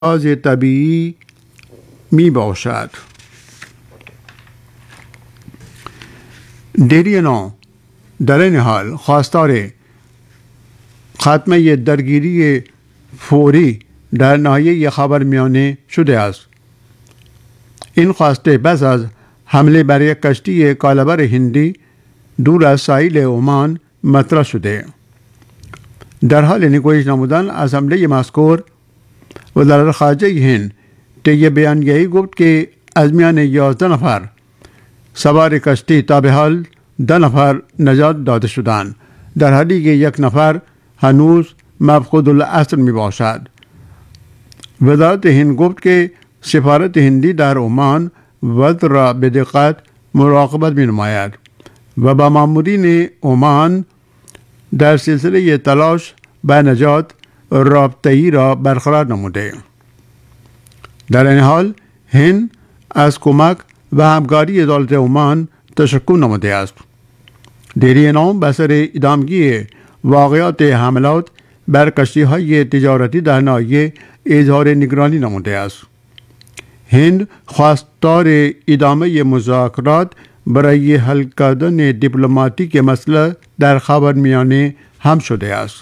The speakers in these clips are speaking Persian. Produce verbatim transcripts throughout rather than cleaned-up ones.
گاز طبیعی می باشد. دیرینا در این حال خواستار خاتمه درگیری فوری در ناحیه خاورمیانه شده است. این خواسته پس از حمله بر یک کشتی کالابر هندی دور از ساحل عمان مطرح شده. در حال نگویش نمودن از حمله مذکور وزارت خارجه هند طی بیانیه‌ای گفت که از میان یازده نفر سوار کشتی تا به حال ده نفر نجات داده شدند، در حالی که یک نفر هنوز مفقود الاصل می باشد. وزارت هند گفت که سفارت هندی در عمان وضع را به دقت مراقبت می نماید و با مامورین عمان در سلسله تلاش به نجات رابطه‌ای را برقرار نموده. در این حال هند از کمک و همکاری دولت عمان تشکر نموده است. دیری نام به سر ادامگی واقعات حملات بر کشتی‌های تجارتی در ناحیه اظهار نگرانی نموده است. هند خواستار ادامه مذاکرات برای حل کردن دیپلماتیک مسئله در خاورمیانه هم شده است.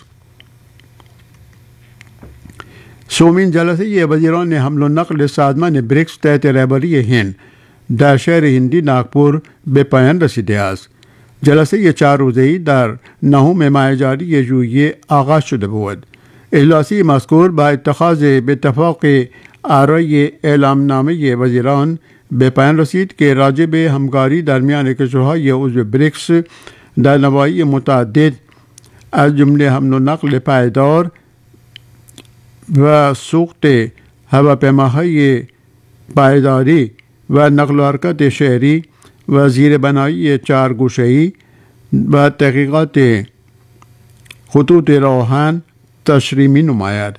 سومین جلسه وزیران حمل و نقل سازمان بریکس تحت رهبری هند در شهر هندی ناگپور به پایان رسیده است. جلسه چهار روزه‌ای در نهم ماه جاری ژوئیه آغاز شده بود. اجلاس مذکور با اتخاذ به اتفاق آرای اعلامنامه وزیران به پایان رسید که راجع به همکاری در میان کشورهای عضو بریکس در نواحی متعدد از جمله حمل و نقل پایدار و سوخت هواپیماهای پایداری و نقل و حرکت شهری و زیربنایی چهار گوشه‌ای و تحقیقات خطوط راهن تشریح می نماید.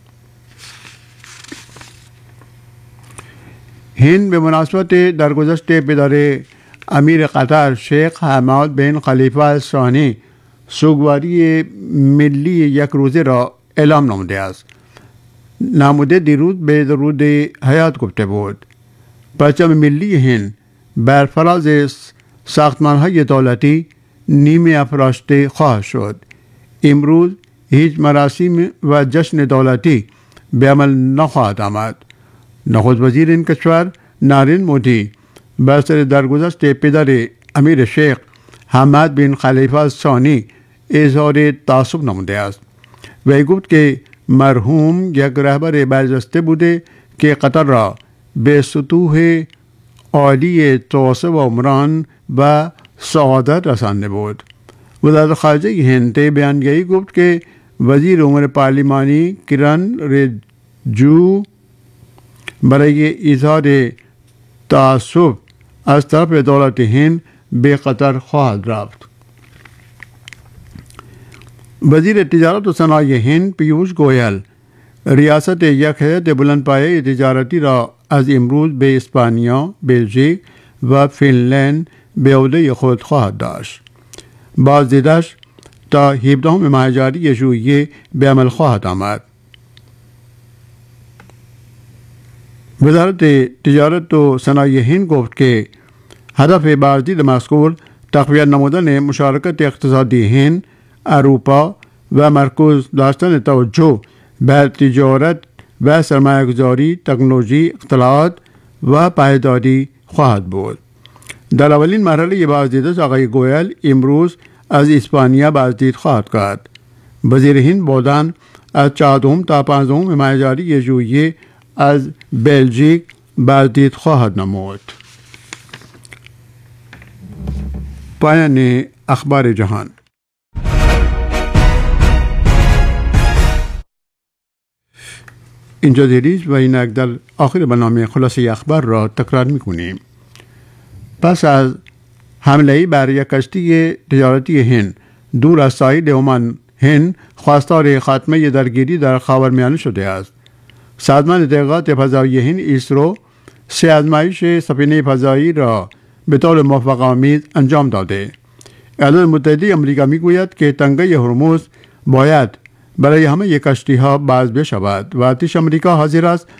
هند به مناسبت درگذشت پدر امیر قطر شیخ حماد بن خلیفه الثانی سوگواری ملی یک روزه را اعلام نموده است. نموده دیروز به درود حیات گفته بود. پرچم ملی هند بر فراز ساختمان‌های دولتی نیمه افراشته خواهد شد. امروز هیچ مراسم و جشن دولتی به عمل نخواهد آمد. نخست وزیر این کشور نارین مودی بر سر درگذشت پدر امیر شیخ حماد بن خلیفه الثانی اظهار تأسف نموده است. وی گفت که مرحوم یک رهبر برجسته بوده که قطر را به سطوح عالی توسعه و عمران و سعادت رسانده بود. وزارت خارجه هند بیانیه‌ای گفت که وزیر امور پارلمانی کرن ریجیجو برای اظهار تأسف از طرف دولت هند به قطر خواهد رفت. وزیر تجارت و صنایع هند پیوش گویل ریاست یک هیئت بلندپایه تجارتی را از امروز به اسپانیا، بلژیک و فنلند به عهده خود خواهد داشت. بازدیدش تا هفدهم ماه جاری ژوئیه به عمل خواهد آمد. وزارت تجارت و صنایع هند گفت که هدف بازدید مذکور تقویت نمودن مشارکت اقتصادی هند، اروپا و مرکز داشتن توجه بر تجارت و سرمایه‌گذاری، تکنولوژی، اطلاعات و پایداری خواهد بود. در اولین مرحله بازدیدش آقای گویل امروز از اسپانیا بازدید خواهد کرد. وزیر هند بودن از چهاردهم تا پانزدهم ماه جاری ژوئیه از بلژیک بازدید خواهد نمود. پایان اخبار جهان. اینجا دیریز و اینک در آخر برنامه خلاصه اخبار را تکرار میکنیم. پس از حمله بر یک کشتی تجارتی هند دور از ساحل عمان، هند خواستار خاتمه درگیری در خاورمیانه شده است. سازمان تحقیقات فضایی هند اسرو سه آزمایش سفینه فضایی را به طور موفق‌آمیز انجام داده. ایالات متحده آمریکا میگوید که تنگه هرمز باید برای همه یک کشتی ها باز بشود و ارتش آمریکا حاضر است